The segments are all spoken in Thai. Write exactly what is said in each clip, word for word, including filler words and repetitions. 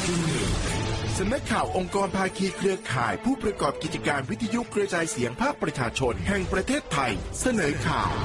สำนักข่าวองค์กรภาคีเครือข่ายผู้ประกอบกิจการวิทยุกระจายเสียงภาคประชาชนแห่งประเทศไทยเสนอข่าว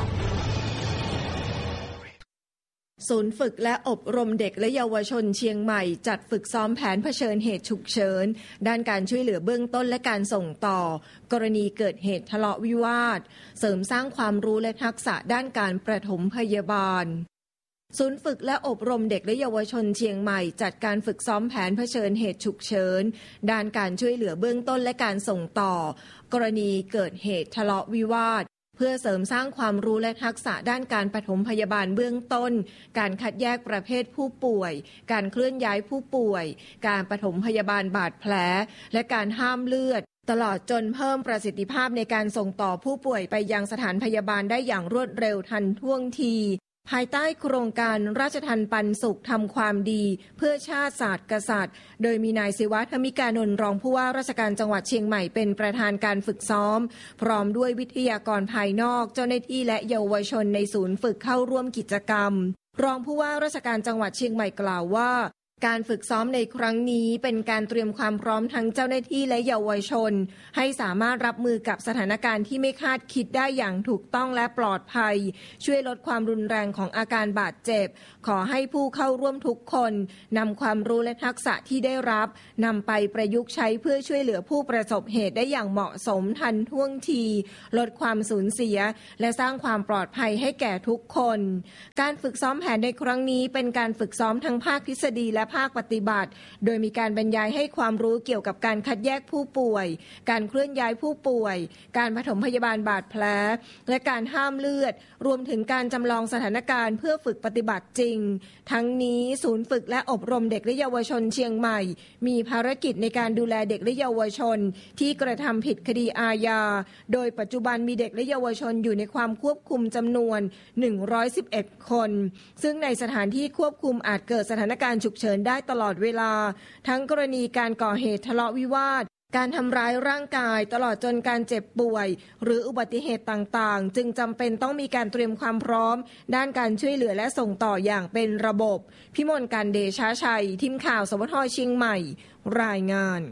ศูนย์ฝึกและอบรมเด็กและเยาวชนเชียงใหม่จัดฝึกซ้อมแผนเผชิญเหตุฉุกเฉินด้านการช่วยเหลือเบื้องต้นและการส่งต่อกรณีเกิดเหตุทะเลาะวิวาทเสริมสร้างความรู้และทักษะด้านการประถมพยาบาลศูนย์ฝึกและอบรมเด็กและเยาวชนเชียงใหม่จัดการฝึกซ้อมแผนเผชิญเหตุฉุกเฉินด้านการช่วยเหลือเบื้องต้นและการส่งต่อกรณีเกิดเหตุทะเลาะวิวาทเพื่อเสริมสร้างความรู้และทักษะด้านการปฐมพยาบาลเบื้องต้นการคัดแยกประเภทผู้ป่วยการเคลื่อนย้ายผู้ป่วยการปฐมพยาบาลบาดแผลและการห้ามเลือดตลอดจนเพิ่มประสิทธิภาพในการส่งต่อผู้ป่วยไปยังสถานพยาบาลได้อย่างรวดเร็วทันท่วงทีภายใต้โครงการราชทัณฑ์ปันสุขทำความดีเพื่อชาติศาสตร์กษัตริย์โดยมีนายศิวะธมิกานนท์รองผู้ว่าราชการจังหวัดเชียงใหม่เป็นประธานการฝึกซ้อมพร้อมด้วยวิทยากรภายนอกเจ้าหน้าที่และเยาวชนในศูนย์ฝึกเข้าร่วมกิจกรรมรองผู้ว่าราชการจังหวัดเชียงใหม่กล่าวว่าการฝึกซ้อมในครั้งนี้เป็นการเตรียมความพร้อมทั้งเจ้าหน้าที่และเยาวชนให้สามารถรับมือกับสถานการณ์ที่ไม่คาดคิดได้อย่างถูกต้องและปลอดภัยช่วยลดความรุนแรงของอาการบาดเจ็บขอให้ผู้เข้าร่วมทุกคนนำความรู้และทักษะที่ได้รับนำไปประยุกต์ใช้เพื่อช่วยเหลือผู้ประสบเหตุได้อย่างเหมาะสมทันท่วงทีลดความสูญเสียและสร้างความปลอดภัยให้แก่ทุกคนการฝึกซ้อมแผนในครั้งนี้เป็นการฝึกซ้อมทั้งภาคทฤษฎีและภาคปฏิบัติโดยมีการบรรยายให้ความรู้เกี่ยวกับการคัดแยกผู้ป่วยการเคลื่อนย้ายผู้ป่วยการปฐมพยาบาลบาดแผลและการห้ามเลือดรวมถึงการจำลองสถานการณ์เพื่อฝึกปฏิบัติจริงทั้งนี้ศูนย์ฝึกและอบรมเด็กและเยาวชนเชียงใหม่มีภารกิจในการดูแลเด็กและเยาวชนที่กระทำผิดคดีอาญาโดยปัจจุบันมีเด็กและเยาวชนอยู่ในความควบคุมจำนวนหนึ่งร้อยสิบเอ็ดคนซึ่งในสถานที่ควบคุมอาจเกิดสถานการณ์ฉุกเฉินได้ตลอดเวลาทั้งกรณีการก่อเหตุทะเลาะวิวาทการทำร้ายร่างกายตลอดจนการเจ็บป่วยหรืออุบัติเหตุต่างๆจึงจำเป็นต้องมีการเตรียมความพร้อมด้านการช่วยเหลือและส่งต่ออย่างเป็นระบบพิมลการเดชาชัยทีมข่าวสวทเชียงใหม่รายงาน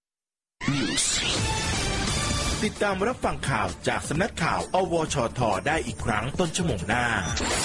ติดตามรับฟังข่าวจากสำนักข่าวอวชทได้อีกครั้งต้นชั่วโมงหน้า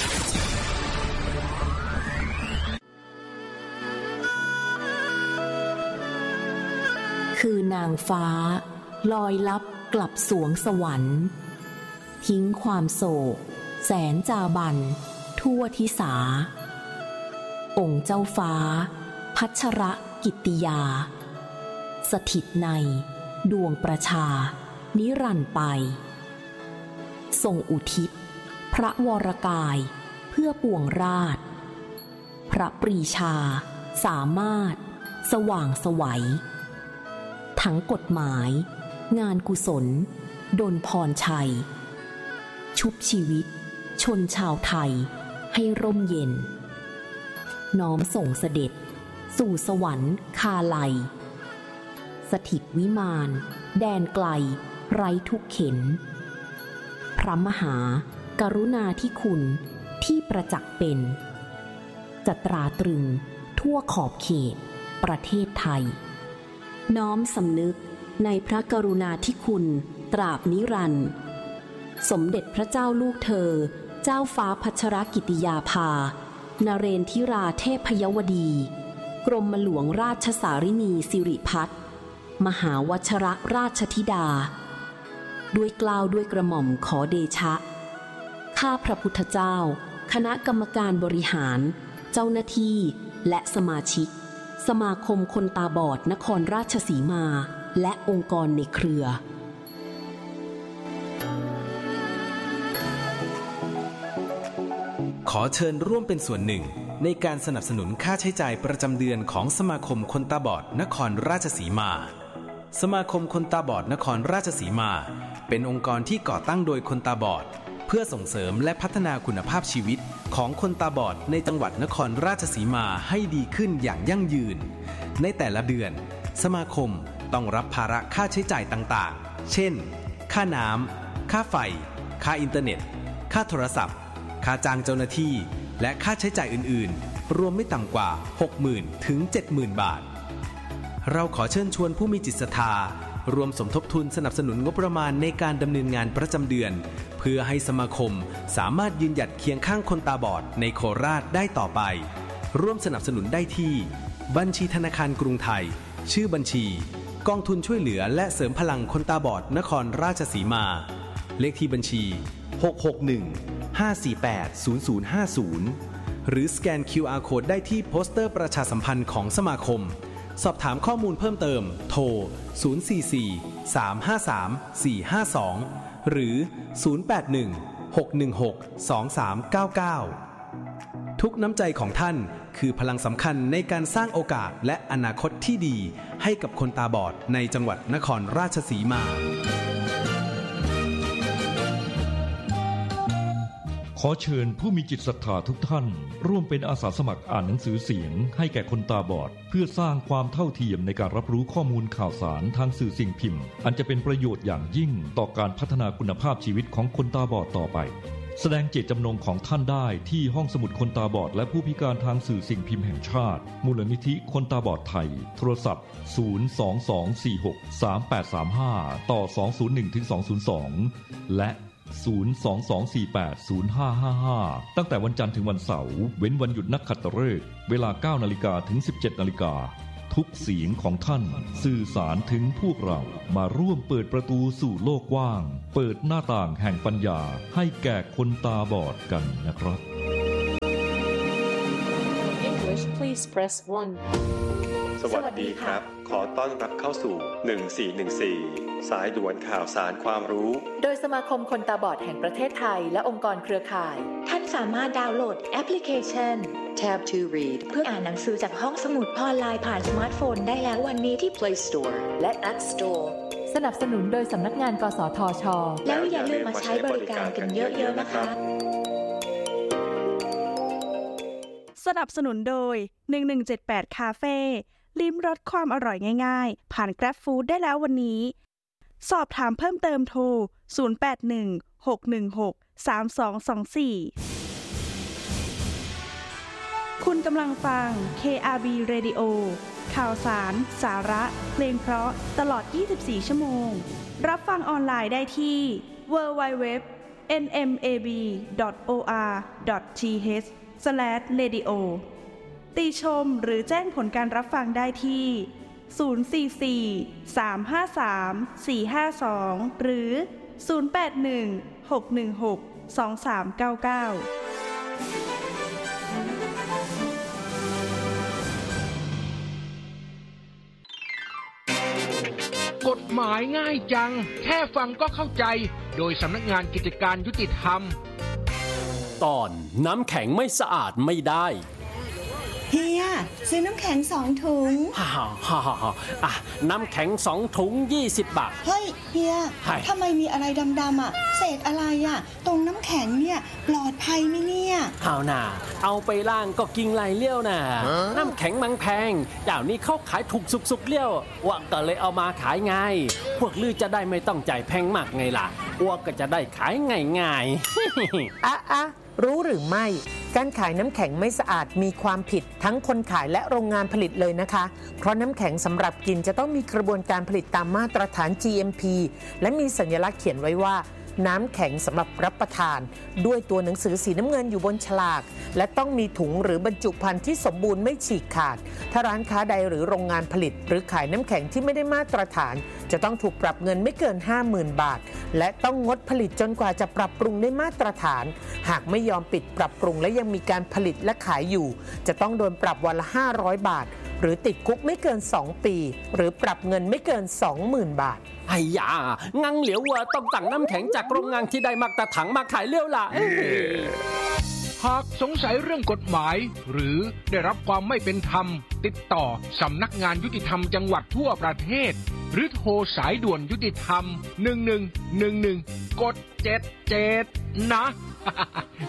คือนางฟ้าลอยลับกลับสวงสวรรค์ทิ้งความโศกแสนจาบันทั่วทิสาองค์เจ้าฟ้าพัชรกิตติยาสถิตในดวงประชานิรันดร์ไปทรงอุทิศพระวรกายเพื่อปวงราชพระปรีชาสามารถสว่างไสวทั้งกฎหมายงานกุศลดลพรชัยชุบชีวิตชนชาวไทยให้ร่มเย็นน้อมส่งเสด็จสู่สวรรค์คาไลสถิตวิมานแดนไกลไร้ทุกเข็นพระมหากรุณาธิคุณที่ประจักษ์เป็นจะตราตรึงทั่วขอบเขตประเทศไทยน้อมสำนึกในพระกรุณาธิคุณตราบนิรันดร์สมเด็จพระเจ้าลูกเธอเจ้าฟ้าพัชรกิติยาภานเรนทิราเทพยวดีกรมหลวงราชสารินีสิริพัฒน์มหาวชรราชธิดาด้วยเกล้าด้วยกระหม่อมขอเดชะข้าพระพุทธเจ้าคณะกรรมการบริหารเจ้าหน้าที่และสมาชิกสมาคมคนตาบอดนครราชสีมาและองค์กรในเครือขอเชิญร่วมเป็นส่วนหนึ่งในการสนับสนุนค่าใช้จ่ายประจำเดือนของสมาคมคนตาบอดนครราชสีมาสมาคมคนตาบอดนครราชสีมาเป็นองค์กรที่ก่อตั้งโดยคนตาบอดเพื่อส่งเสริมและพัฒนาคุณภาพชีวิตของคนตาบอดในจังหวัดนครราชสีมาให้ดีขึ้นอย่างยั่งยืนในแต่ละเดือนสมาคมต้องรับภาระค่าใช้จ่ายต่างๆเช่นค่าน้ำค่าไฟค่าอินเทอร์เน็ตค่าโทรศัพท์ค่าจ้างเจ้าหน้าที่และค่าใช้จ่ายอื่นๆรวมไม่ต่ำกว่า หกหมื่น ถึง เจ็ดหมื่น บาทเราขอเชิญชวนผู้มีจิตศรัทธาร่วมสมทบทุนสนับสนุนงบประมาณในการดำเนินงานประจำเดือนเพื่อให้สมาคมสามารถยืนหยัดเคียงข้างคนตาบอดในโคราชได้ต่อไปร่วมสนับสนุนได้ที่บัญชีธนาคารกรุงไทยชื่อบัญชีกองทุนช่วยเหลือและเสริมพลังคนตาบอดนครราชสีมาเลขที่บัญชีหก หก หนึ่ง ห้า สี่ แปด ศูนย์ ศูนย์ ห้า ศูนย์หรือสแกน คิว อาร์ Code ได้ที่โปสเตอร์ประชาสัมพันธ์ของสมาคมสอบถามข้อมูลเพิ่มเติมโทรศูนย์ สี่ สี่ สาม ห้า สาม สี่ ห้า สองหรือศูนย์ แปด หนึ่ง หก หนึ่ง หก สอง สาม เก้า เก้าทุกน้ำใจของท่านคือพลังสำคัญในการสร้างโอกาสและอนาคตที่ดีให้กับคนตาบอดในจังหวัดนครราชสีมาขอเชิญผู้มีจิตศรัทธาทุกท่านร่วมเป็นอาสาสมัครอ่านหนังสือเสียงให้แก่คนตาบอดเพื่อสร้างความเท่าเทียมในการรับรู้ข้อมูลข่าวสารทางสื่อสิ่งพิมพ์อันจะเป็นประโยชน์อย่างยิ่งต่อการพัฒนาคุณภาพชีวิตของคนตาบอดต่อไปแสดงเจตจำนงของท่านได้ที่ห้องสมุดคนตาบอดและผู้พิการทางสื่อสิ่งพิมพ์แห่งชาติมูลนิธิคนตาบอดไทยโทรศัพท์ศูนย์ สอง สอง สี่ หก สาม แปด สาม ห้าต่อสอง ศูนย์ หนึ่ง ถึง สอง ศูนย์ สองและศูนย์ สอง สอง สี่ แปด ศูนย์ ห้า ห้า ห้าตั้งแต่วันจันทร์ถึงวันเสาร์เว้นวันหยุดนักขัตฤกษ์เวลา เก้านาฬิกา ถึง สิบเจ็ดนาฬิกาทุกเสียงของท่านสื่อสารถึงพวกเรามาร่วมเปิดประตูสู่โลกกว้างเปิดหน้าต่างแห่งปัญญาให้แก่คนตาบอดกันนะครับ English please press one สวัสดีครับขอต้อนรับเข้าสู่หนึ่งสี่หนึ่งสี่สายด่วนข่าวสารความรู้โดยสมาคมคนตาบอดแห่งประเทศไทยและองค์กรเครือข่ายท่านสามารถดาวน์โหลดแอปพลิเคชัน Tab to Read เพื่ออ่านหนังสือจากห้องสมุดออนไลน์ผ่านสมาร์ทโฟนได้แล้ววันนี้ที่ Play Store และ App Store สนับสนุนโดยสำนักงานกสทช.แล้วอย่าลืมมาใช้บริการกันเยอะๆนะคะสนับสนุนโดยหนึ่งหนึ่งเจ็ดแปดคาเฟ่ลิ้มรสความอร่อยง่ายๆผ่าน Grab Food ได้แล้ววันนี้สอบถามเพิ่มเติมโทรศูนย์ แปด หนึ่ง หก หนึ่ง หก สาม สอง สอง สี่คุณกำลังฟัง เค อาร์ บี Radio ข่าวสารสาระเพลงเพราะตลอดยี่สิบสี่ชั่วโมงรับฟังออนไลน์ได้ที่ ดับเบิลยู ดับเบิลยู ดับเบิลยู ดอท เอ็น เอ็ม เอ บี ดอท โอ อาร์ ดอท ที เอช สแลช เรดิโอ ติชมหรือแจ้งผลการรับฟังได้ที่ศูนย์ สี่ สี่ สาม ห้า สาม สี่ ห้า สองหรือศูนย์ แปด หนึ่ง หก หนึ่ง หก สอง สาม เก้า เก้ากฎหมายง่ายจังแค่ฟังก็เข้าใจโดยสำนักงานกิจการยุติธรรมตอนน้ำแข็งไม่สะอาดไม่ได้เฮียซื้อน้ำแข็งสองถุงฮ่าฮ่าฮ่าอ่ะน้ำแข็งสองถุงยี่สิบบาทเฮ้ยเฮียทำไมมีอะไรดำๆอ่ะเศษอะไรอ่ะตรงน้ำแข็งเนี่ยปลอดภัยไหมเนี่ยเอาหน่าเอาไปล้างก็กินไหลเลี้ยวน่ะน้ำแข็งมันแพงเจ้านี้เขาขายถูกสุกๆเลี้ยวว่าก็เลยเอามาขายไงพวกลือจะได้ไม่ต้องจ่ายแพงมากไงล่ะอ้วกก็จะได้ขายง่ายๆอ่ะอ่ะรู้หรือไม่การขายน้ำแข็งไม่สะอาดมีความผิดทั้งคนขายและโรงงานผลิตเลยนะคะเพราะน้ำแข็งสำหรับกินจะต้องมีกระบวนการผลิตตามมาตรฐาน จี เอ็ม พี และมีสัญลักษณ์เขียนไว้ว่าน้ำแข็งสำหรับรับประทานด้วยตัวหนังสือสีน้ำเงินอยู่บนฉลากและต้องมีถุงหรือบรรจุภัณฑ์ที่สมบูรณ์ไม่ฉีกขาดถ้าร้านค้าใดหรือโรงงานผลิตหรือขายน้ำแข็งที่ไม่ได้มาตรฐานจะต้องถูกปรับเงินไม่เกิน ห้าหมื่น บาทและต้องงดผลิตจนกว่าจะปรับปรุงได้มาตรฐานหากไม่ยอมปิดปรับปรุงและยังมีการผลิตและขายอยู่จะต้องโดนปรับวันละห้าร้อยบาทหรือติดคุกไม่เกินสองปีหรือปรับเงินไม่เกิน สองหมื่น บาทไอ้ยางังเหลียวว่าต้องสั่งน้ำแข็งจากโรงงานที่ได้มาตรฐานมาขายเลี้ยวล่ะหากสงสัยเรื่องกฎหมายหรือได้รับความไม่เป็นธรรมติดต่อสำนักงานยุติธรรมจังหวัดทั่วประเทศหรือโทรสายด่วนยุติธรรมหนึ่งหนึ่งหนึ่งหนึ่งกดเจ็ดเจ็ดนะ